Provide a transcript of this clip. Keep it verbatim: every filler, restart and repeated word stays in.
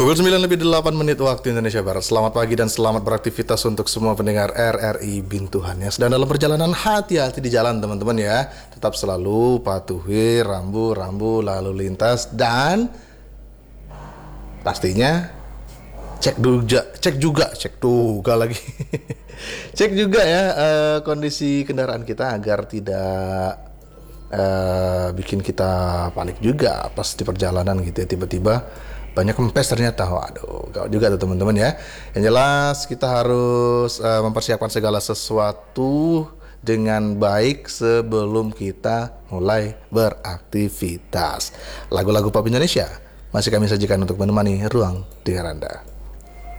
Pukul sembilan lebih delapan menit waktu Indonesia Barat. Selamat pagi dan selamat beraktivitas untuk semua pendengar R R I Bintuhan yang sedang dalam perjalanan. Hati-hati di jalan teman-teman ya. Tetap selalu patuhi rambu-rambu lalu lintas dan pastinya cek juga, cek juga, cek juga lagi. Cek juga ya uh, kondisi kendaraan kita agar tidak uh, bikin kita panik juga pas di perjalanan gitu ya, tiba-tiba banyak kempes ternyata. Waduh, gak juga tuh teman-teman ya. Yang jelas kita harus uh, mempersiapkan segala sesuatu dengan baik sebelum kita mulai beraktivitas. Lagu-lagu pop Indonesia masih kami sajikan untuk menemani ruang dengar Anda.